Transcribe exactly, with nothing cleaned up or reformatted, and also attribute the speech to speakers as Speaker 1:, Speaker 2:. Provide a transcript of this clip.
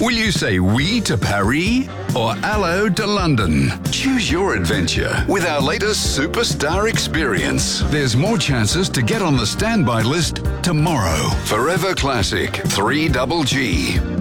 Speaker 1: Will you say oui to Paris or hello to London? Choose your adventure with our latest superstar experience. There's more chances to get on the standby list tomorrow. Forever Classic three G G.